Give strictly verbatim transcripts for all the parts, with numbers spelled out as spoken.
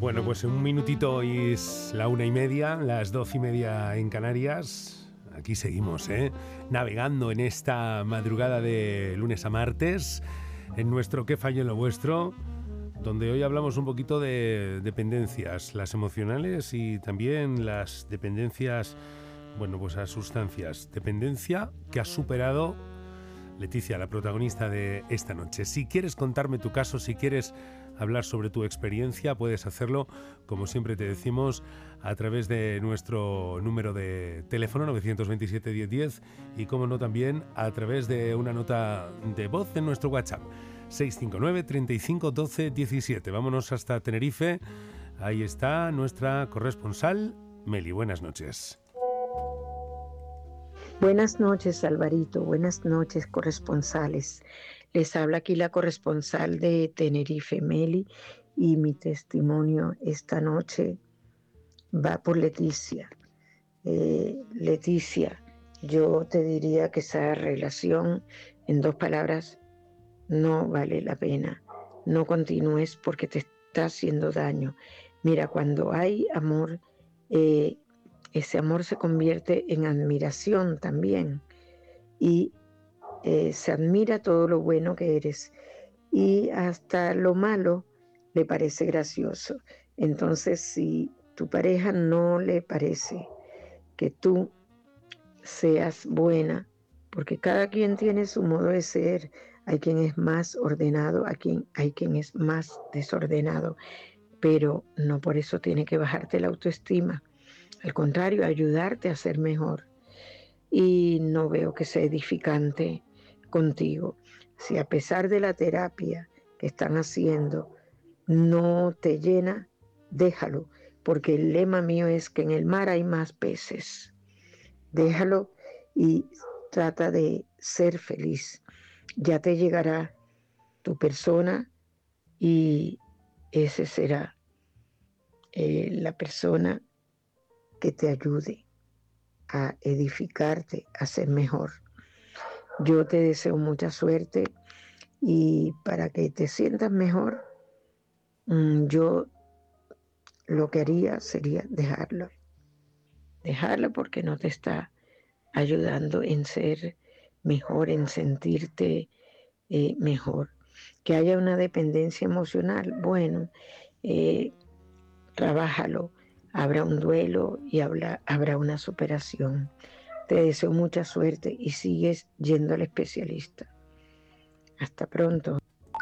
Bueno, pues en un minutito y es la una y media, las doce y media en Canarias. Aquí seguimos, ¿eh? Navegando en esta madrugada de lunes a martes, en nuestro ¿Qué falló en lo vuestro?, donde hoy hablamos un poquito de dependencias, las emocionales y también las dependencias, bueno, pues a sustancias. Dependencia que ha superado Leticia, la protagonista de esta noche. Si quieres contarme tu caso, si quieres hablar sobre tu experiencia, puedes hacerlo, como siempre te decimos, a través de nuestro número de teléfono nueve dos siete, diez diez y, como no, también a través de una nota de voz en nuestro WhatsApp seis cinco nueve, treinta y cinco, doce, diecisiete. Vámonos hasta Tenerife. Ahí está nuestra corresponsal, Meli. Buenas noches. Buenas noches, Alvarito. Buenas noches, corresponsales. Les habla aquí la corresponsal de Tenerife, Meli, y mi testimonio esta noche va por Leticia. Eh, Leticia, yo te diría que esa relación, en dos palabras, no vale la pena. No continúes porque te está haciendo daño. Mira, cuando hay amor, eh, ese amor se convierte en admiración también. Y eh, se admira todo lo bueno que eres. Y hasta lo malo le parece gracioso. Entonces, si tu pareja no le parece que tú seas buena, porque cada quien tiene su modo de ser, hay quien es más ordenado, hay quien, hay quien es más desordenado, pero no por eso tiene que bajarte la autoestima. Al contrario, ayudarte a ser mejor. Y no veo que sea edificante contigo. Si a pesar de la terapia que están haciendo no te llena, déjalo, porque el lema mío es que en el mar hay más peces. Déjalo y trata de ser feliz. Ya te llegará tu persona y ese será eh, la persona que te ayude a edificarte, a ser mejor. Yo te deseo mucha suerte y para que te sientas mejor, yo lo que haría sería dejarlo. Dejarlo porque no te está ayudando en ser mejor, en sentirte eh, mejor. Que haya una dependencia emocional, bueno, eh, trabájalo. Habrá un duelo y habrá, habrá una superación. Te deseo mucha suerte y sigues yendo al especialista. Hasta pronto.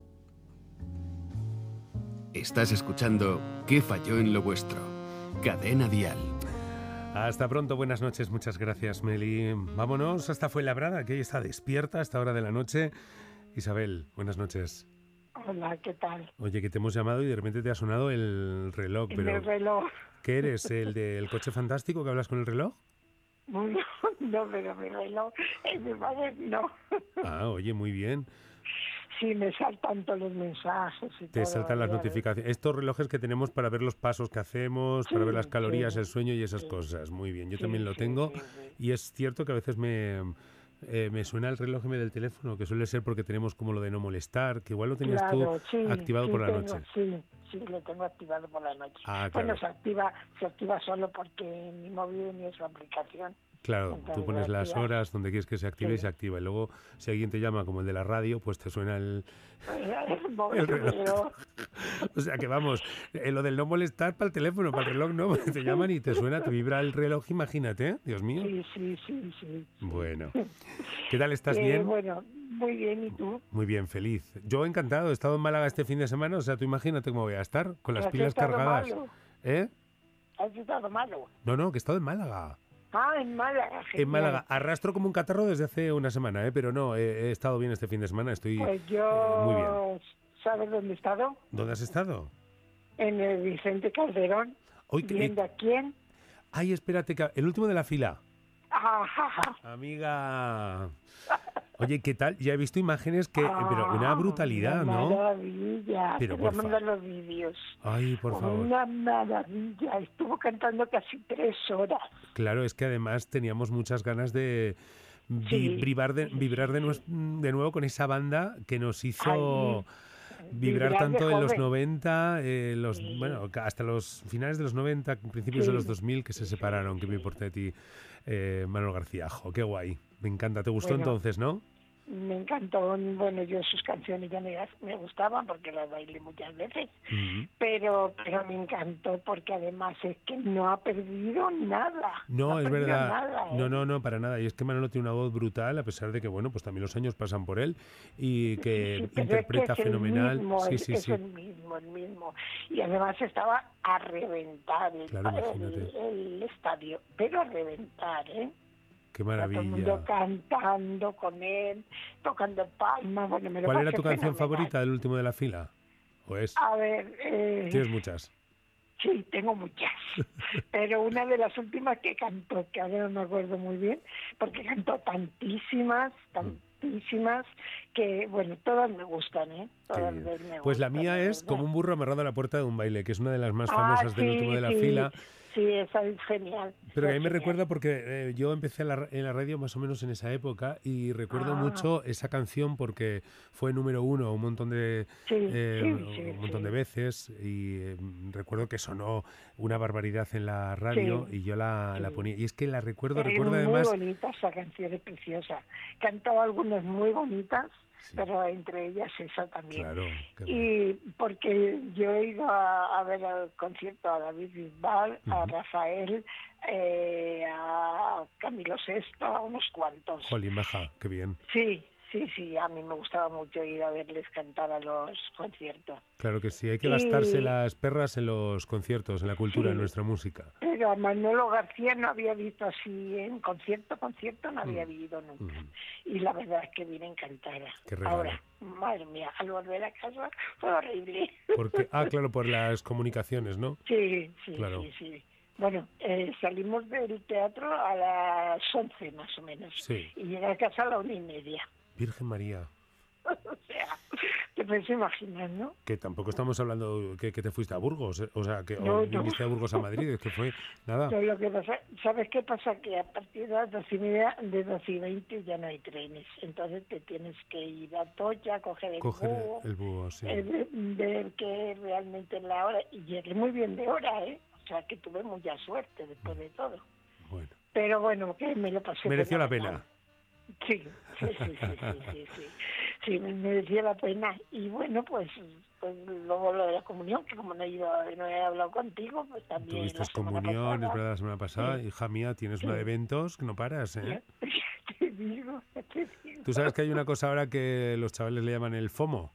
Estás escuchando ¿Qué falló en lo vuestro? Cadena Dial. Hasta pronto, buenas noches, muchas gracias, Meli. Vámonos hasta Fuenlabrada, que hoy está despierta a esta hora de la noche. Isabel, buenas noches. Hola, ¿qué tal? Oye, que te hemos llamado y de repente te ha sonado el reloj. Pero el reloj. ¿Qué eres? ¿El del coche fantástico que hablas con el reloj? No, no, pero mi reloj es mi padre, no. Ah, oye, muy bien. Sí, me saltan todos los mensajes y Te todo, saltan las notificaciones. Estos relojes que tenemos para ver los pasos que hacemos, sí, para ver las calorías, sí, el sueño y esas sí, cosas. Muy bien, yo sí, también lo sí, tengo. Sí, sí. Y es cierto que a veces me, eh, me suena el reloj del teléfono, que suele ser porque tenemos como lo de no molestar, que igual lo tenías claro, tú sí, activado sí, por la tengo, noche. Sí, sí, lo tengo activado por la noche. Ah, claro. Bueno, se activa, se activa solo porque mi móvil ni su aplicación. Claro, entonces, tú pones las horas donde quieres que se active, sí, y se activa. Y luego, si alguien te llama como el de la radio, pues te suena el, el reloj. O sea que vamos, eh, lo del no molestar para el teléfono, para el reloj no, te llaman y te suena, te vibra el reloj, imagínate, ¿eh? Dios mío. Sí, sí, sí, sí. Bueno, ¿qué tal, estás eh, bien? Bueno, muy bien, ¿y tú? Muy bien, feliz. Yo encantado, he estado en Málaga este fin de semana, o sea, tú imagínate cómo voy a estar, con las pilas cargadas. Malo? ¿Eh? ¿Has estado malo? No, no, que he estado en Málaga. Ah, en Málaga. Genial. En Málaga. Arrastro como un catarro desde hace una semana, ¿eh? Pero no, he, he estado bien este fin de semana. Estoy pues yo, eh, muy bien. ¿Sabes dónde he estado? ¿Dónde has estado? En el Vicente Calderón. Hoy, ¿Viendo eh... a quién? Ay, espérate, el último de la fila. Ajá. Amiga. Oye, ¿qué tal? Ya he visto imágenes que... Ah, pero una brutalidad, una ¿no? Maravilla. Pero te por voy a mandar los vídeos. Ay, por favor. Una maravilla. Estuvo cantando casi tres horas. Claro, es que además teníamos muchas ganas de... Sí, vibrar de, vibrar de, sí, nues, sí. de nuevo con esa banda que nos hizo... Ay, Vibrar Vibrar de tanto en los joven. noventa, eh, los, Sí. bueno, ca- hasta los finales de los noventa, principios de Sí. los dos mil, que se Sí, separaron, que me sí. importa de ti, eh, Manuel García. Jo, qué guay, me encanta. ¿Te gustó Bueno, entonces, no? me encantó, bueno, yo sus canciones ya me, me gustaban porque las bailé muchas veces, Ujú. pero pero me encantó porque además es que no ha perdido nada, no No, ha es perdido verdad. nada, No, ¿eh? no, no, para nada. Y es que Manolo tiene una voz brutal, a pesar de que, bueno, pues también los años pasan por él y Sí, que sí, pero es que interpreta es el fenomenal. mismo, Sí, el- sí, es sí. el mismo, el mismo. Y además estaba a reventar el, Claro, el, imagínate. el estadio, pero a reventar, ¿eh? Qué O sea, todo el mundo maravilla. cantando con él, tocando palmas, bueno, me lo ¿Cuál era pasé tu canción fenomenal. favorita del último de la fila? ¿O es? A ver, eh, Tienes muchas. sí, tengo muchas, pero una de las últimas que cantó, que ahora no me acuerdo muy bien, porque cantó tantísimas, tantísimas, que bueno, todas me gustan, ¿eh? Qué Todas bien. me gustan, Pues la mía de es verdad. Como un burro amarrado a la puerta de un baile, que es una de las más Ah, famosas del último sí, de la sí, fila. sí, esa es genial. Pero esa a mí es me genial. recuerda porque eh, yo empecé en la, en la radio más o menos en esa época y recuerdo Ah, mucho esa canción porque fue número uno un montón de sí, eh, sí, un sí, montón de sí, veces y eh, recuerdo que sonó una barbaridad en la radio sí, y yo la, la sí. ponía. Y es que la recuerdo, Es recuerdo muy además. bonita esa canción, es preciosa. Cantó algunas muy bonitas, Sí, pero entre ellas esa también. claro, qué guay. Y porque yo he ido a, a ver al concierto a David Bisbal, a Ujú. Rafael, eh, a Camilo Sesto, a unos cuantos. Jolín, maja, qué bien. Sí, sí, sí, a mí me gustaba mucho ir a verles cantar a los conciertos. Claro que sí, hay que gastarse Y las perras en los conciertos, en la cultura, en sí, nuestra música. pero a Manolo García no había visto así en concierto, concierto no había Mm, visto nunca. ujú. Y la verdad es que vine encantada. Qué regalo. Ahora, madre mía, al volver a casa fue horrible. Porque, ah, claro, por las comunicaciones, ¿no? Sí, sí, Claro. sí, sí. Bueno, eh, salimos del teatro a las once más o menos. Sí. Y llegué a casa a la una y media. Virgen María. O sea, te puedes imaginar, ¿no? Que tampoco estamos hablando que, que te fuiste a Burgos, ¿eh? O sea, que No, o no. viniste a Burgos a Madrid, es que fue nada. No, lo que pasa, ¿sabes qué pasa? Que a partir de las doce y media, de doce y veinte ya no hay trenes. Entonces te tienes que ir a Tocha, coger el Coger búho, el búho, sí. eh, ver ver que realmente es la hora. Y llegué muy bien de hora, ¿eh? O sea, que tuve mucha suerte después de todo. Bueno, Pero bueno, que me lo pasé mereció la fenomenal. pena. Sí, sí, sí, sí, sí, sí, sí. Sí, me merecía la pena. Y bueno, pues, pues luego lo de la comunión, que como no he, ido, no he hablado contigo, pues también Tuviste la semana comunión, es pasada. verdad, la semana pasada. Sí. Hija mía, tienes una de Sí. eventos que no paras, ¿eh? Te digo, te digo. Tú sabes que hay una cosa ahora que los chavales le llaman el FOMO.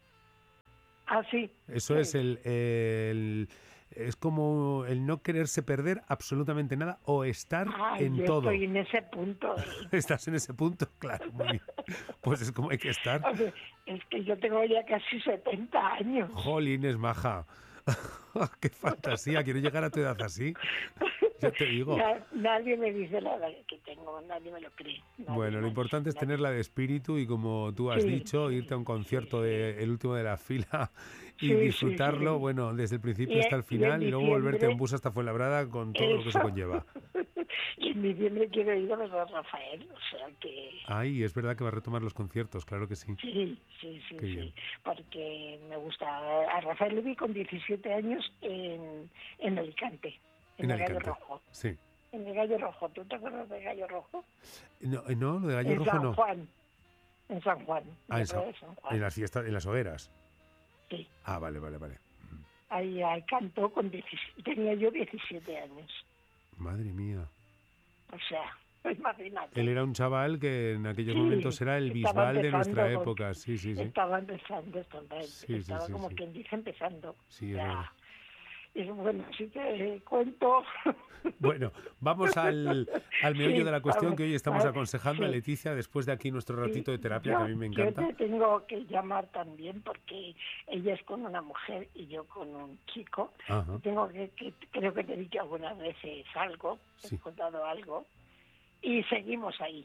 Ah, sí. Eso Sí. es el, el- es como el no quererse perder absolutamente nada o estar Ah, en yo todo. estoy en ese punto. ¿eh? ¿Estás en ese punto? Claro, muy bien. Pues es como hay que estar. Oye, es que yo tengo ya casi setenta años. Jolín, es maja. ¡Qué fantasía! Quiero llegar a tu edad así. Ya te digo. Na- nadie me dice la edad que tengo, nadie me lo cree. nadie, Bueno, lo nadie, importante es nadie. tenerla de espíritu y como tú has Sí, dicho, sí, irte a un sí, concierto sí. de el último de la fila y Sí, sí, disfrutarlo, sí. bueno, desde el principio Y- hasta el y en final y luego volverte en diciembre- bus hasta Fuenlabrada con todo lo que se Eso. conlleva. Y en diciembre quiero ir a ver a Rafael, o sea que... Ay, es verdad que va a retomar los conciertos, claro que sí. Sí, sí, sí, Qué sí, bien. porque me gusta. A Rafael le vi con diecisiete años en, en Alicante, en, En el Gallo Alicante. Rojo. Sí. En el Gallo Rojo, ¿tú te acuerdas del Gallo Rojo? No, eh, no, lo de Gallo en Rojo San no. Juan, en San Juan, Ah, en en San- San Juan, En las fiestas, en las hogueras. sí. Ah, vale, vale, vale. Ahí, ahí cantó con diecisiete, tenía yo diecisiete años, Madre mía. o sea, imagínate. Él era un chaval que en aquellos Sí, momentos era el estaba Bisbal de nuestra empezando con- época. Sí, sí, sí. Estaba empezando, estaba, Sí, sí, estaba sí, como sí. quien dice empezando. Sí, es Ya. verdad. Y bueno, así que cuento. Bueno, vamos al, al meollo Sí, de la cuestión vamos, que hoy estamos a- aconsejando a sí. Leticia después de aquí nuestro ratito de terapia, yo, que a mí me encanta. Yo te tengo que llamar también porque ella es con una mujer y yo con un chico. Ajá. Tengo que, que creo que te he dicho algunas veces algo, te Sí. he contado algo y seguimos ahí.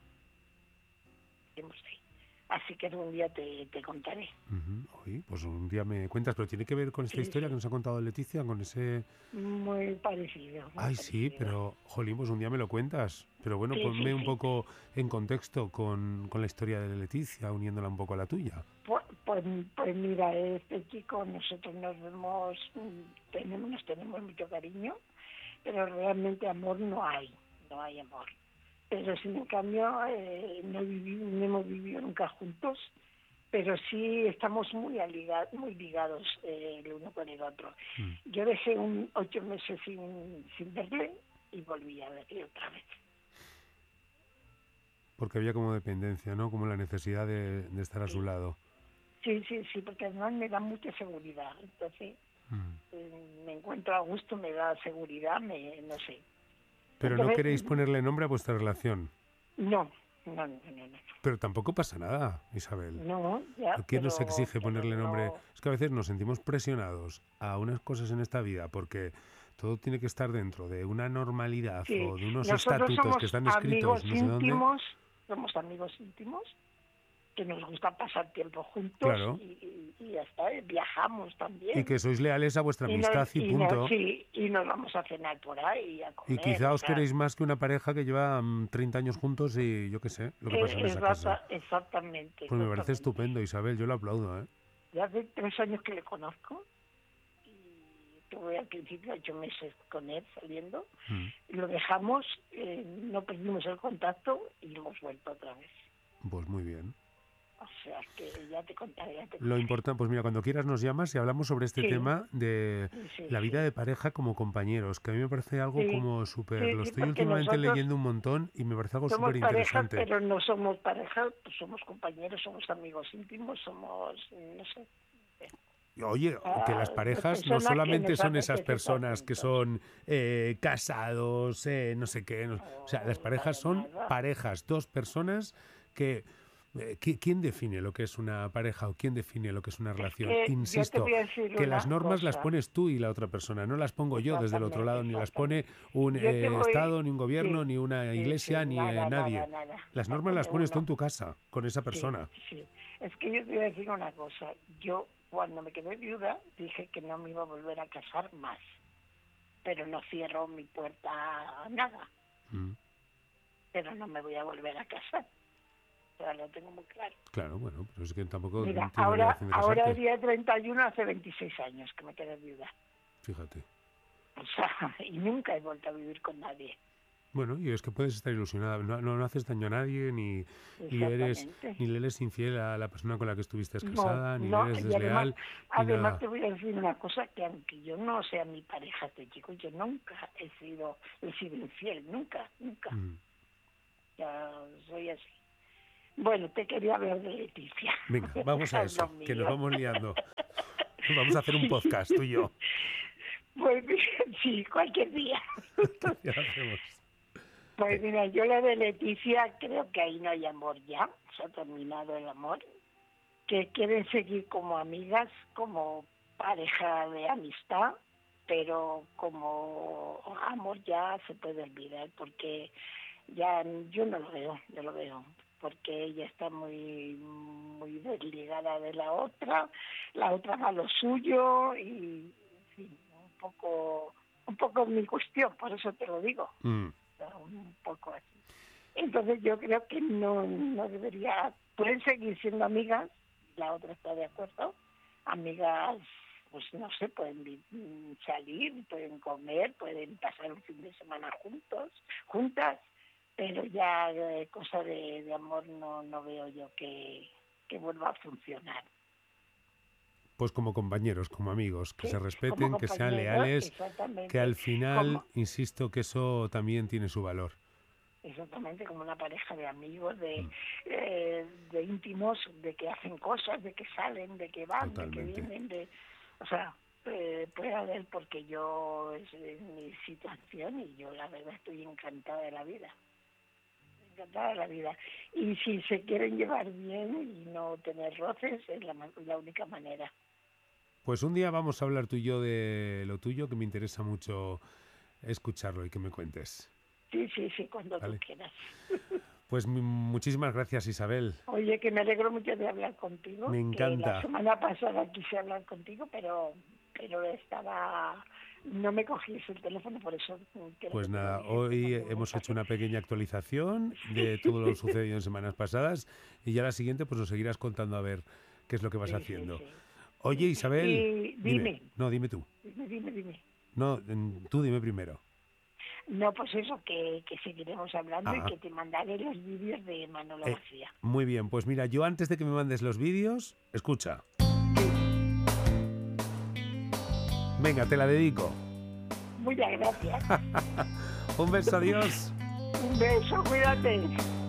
Seguimos ahí. Así que un día te, te contaré. Ujú. Oye, pues un día me cuentas, pero tiene que ver con esta Sí, historia sí. que nos ha contado Leticia, con ese... Muy parecido. muy Ay, sí, parecido. pero, jolín, pues un día me lo cuentas. Pero bueno, Sí, ponme sí, un sí. poco en contexto con, con la historia de Leticia, uniéndola un poco a la tuya. Pues, Pues, pues mira, este chico, nosotros nos vemos, mm, tenemos, nos tenemos mucho cariño, pero realmente amor no hay, no hay amor. Pero sin en cambio, eh, no, viví, no hemos vivido nunca juntos, pero sí estamos muy, aliga, muy ligados eh, el uno con el otro. Mm. Yo dejé un ocho meses sin, sin verle y volví a verle otra vez. Porque había como dependencia, ¿no? Como la necesidad de, de estar a sí. su lado. Sí, sí, sí, porque además me da mucha seguridad. Entonces, mm. eh, me encuentro a gusto, me da seguridad, me, no sé. Pero Entonces, no queréis ponerle nombre a vuestra relación. No, no, no, no. no. Pero tampoco pasa nada, Isabel. No, ya. ¿Quién pero, nos exige ponerle nombre? no... Es que a veces nos sentimos presionados a unas cosas en esta vida porque todo tiene que estar dentro de una normalidad sí. o de unos Nosotros estatutos que están escritos no sé íntimos, dónde. Somos amigos íntimos que nos gusta pasar tiempo juntos claro. y, y, y hasta viajamos también. Y que sois leales a vuestra y amistad nos, y punto. Y nos, sí, y nos vamos a cenar por ahí, a comer. Y quizá os o sea, queréis más que una pareja que lleva um, treinta años juntos y yo qué sé, lo que pasa en esa casa. Exactamente. Pues me parece estupendo, Isabel, yo lo aplaudo, ¿eh? Ya hace tres años que le conozco y tuve al principio ocho meses con él saliendo. Mm. Y lo dejamos, eh, no perdimos el contacto y hemos vuelto otra vez. Pues muy bien. O sea, que ya te contaré. Ya te contaré. Lo importante, pues mira, cuando quieras nos llamas y hablamos sobre este sí. tema de sí, la vida sí. de pareja como compañeros, que a mí me parece algo sí. como súper... Sí, lo sí, estoy últimamente leyendo un montón y me parece algo súper interesante. Pero no somos pareja, pues somos compañeros, somos amigos íntimos, somos, no sé... Oye, ah, que las parejas no solamente son esas personas que son eh, casados, eh, no sé qué, no, o sea, las parejas son parejas, dos personas que... ¿Quién define lo que es una pareja o quién define lo que es una relación? Es que Insisto, que las normas cosa. las pones tú y la otra persona, no las pongo yo desde el otro lado, ni las pone un eh, voy... Estado, ni un gobierno, sí, ni una iglesia, sí, sí, ni nada, eh, nadie. Nada, nada. Las normas las pones tú en tu casa, con esa persona. Sí, sí, es que yo te voy a decir una cosa. Yo, cuando me quedé viuda, dije que no me iba a volver a casar más. Pero no cierro mi puerta a nada. Mm. Pero no me voy a volver a casar. O sea, lo tengo muy claro. Claro, bueno, pero es que tampoco... Mira, ahora, ahora el día treinta y uno hace veintiséis años que me quedé viuda. Fíjate. O sea, y nunca he vuelto a vivir con nadie. Bueno, y es que puedes estar ilusionada, no, no, no haces daño a nadie, ni, ni, eres, ni le eres infiel a la persona con la que estuviste casada, no, ni no, le eres desleal. Además, además te voy a decir una cosa, que aunque yo no sea mi pareja, este chico, yo nunca he sido, he sido infiel, nunca, nunca. Mm. Ya soy así. Bueno, te quería hablar de Leticia. Venga, vamos a eso, que nos vamos liando. Vamos a hacer un podcast, tú y yo. Pues sí, cualquier día. Ya lo hacemos. Pues mira, yo la de Leticia, creo que ahí no hay amor ya, se ha terminado el amor, que quieren seguir como amigas, como pareja de amistad, pero como amor ya se puede olvidar, porque ya yo no lo veo, no lo veo. Porque ella está muy muy desligada de la otra, la otra va a lo suyo y en fin, un poco un poco mi cuestión, por eso te lo digo, mm. un poco así. Entonces yo creo que no no debería, pueden seguir siendo amigas, la otra está de acuerdo, amigas, pues no sé, pueden salir, pueden comer, pueden pasar un fin de semana juntos, juntas. Pero ya eh, cosa de, de amor no, no veo yo que, que vuelva a funcionar. Pues como compañeros, como amigos, que sí, se respeten, que sean leales, que al final, como, insisto, que eso también tiene su valor. Exactamente, como una pareja de amigos, de, mm. eh, de íntimos, de que hacen cosas, de que salen, de que van, Totalmente. de que vienen, de, o sea, eh, puede haber, porque yo es, es mi situación y yo la verdad estoy encantada de la vida. encantada de la vida. Y si se quieren llevar bien y no tener roces, es la, la única manera. Pues un día vamos a hablar tú y yo de lo tuyo, que me interesa mucho escucharlo y que me cuentes. Sí, sí, sí, cuando ¿Vale? tú quieras. Pues muchísimas gracias, Isabel. Oye, que me alegro mucho de hablar contigo. Me encanta. Que la semana pasada quise hablar contigo, pero, pero estaba... No me cogías el teléfono, por eso... Pues nada, hoy hemos hecho una pequeña actualización de todo lo sucedido en semanas pasadas y ya la siguiente pues nos seguirás contando a ver qué es lo que vas sí, haciendo. Sí, sí. Oye, Isabel, Y dime. dime. No, dime tú. Dime, dime, dime. No, tú dime primero. No, pues eso, que, que seguiremos hablando Ajá. y que te mandaré los vídeos de Manolo Eh, García. Muy bien, pues mira, yo antes de que me mandes los vídeos, escucha. Venga, te la dedico. Muchas gracias. Un beso, adiós. Un beso, cuídate.